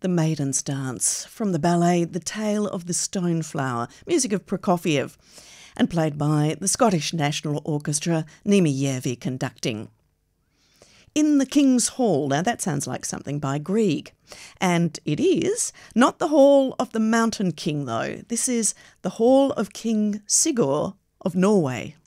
The Maiden's Dance, from the ballet The Tale of the Stoneflower, music of Prokofiev, and played by the Scottish National Orchestra, Nimi Järvi conducting. In the King's Hall, now that sounds like something by Grieg. And it is, not the Hall of the Mountain King though, this is the Hall of King Sigurd of Norway.